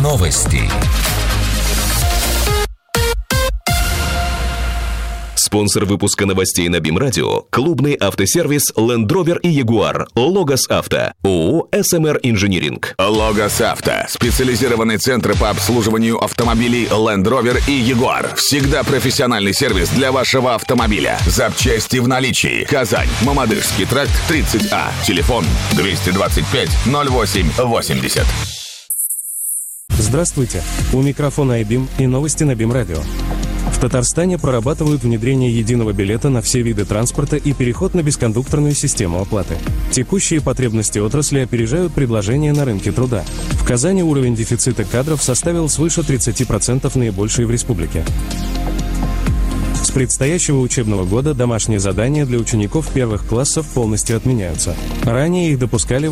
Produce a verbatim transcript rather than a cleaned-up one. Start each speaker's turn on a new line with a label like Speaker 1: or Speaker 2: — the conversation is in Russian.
Speaker 1: Новости.
Speaker 2: Спонсор выпуска новостей на БИМ-радио – клубный автосервис Land Rover и Jaguar, Логос Авто, ООО эс эм эр Инжиниринг.
Speaker 3: Логос Авто – специализированный центр по обслуживанию автомобилей Land Rover и Jaguar. Всегда профессиональный сервис для вашего автомобиля. Запчасти в наличии. Казань, Мамадышский тракт, тридцать А. Телефон двести двадцать пять ноль восемь восемьдесят.
Speaker 4: Здравствуйте. У микрофона айбим и новости на БИМ-радио. В Татарстане прорабатывают внедрение единого билета на все виды транспорта и переход на бескондукторную систему оплаты. Текущие потребности отрасли опережают предложения на рынке труда. В Казани уровень дефицита кадров составил свыше тридцати процентов, наибольший в республике. С предстоящего учебного года домашние задания для учеников первых классов полностью отменяются. Ранее их допускали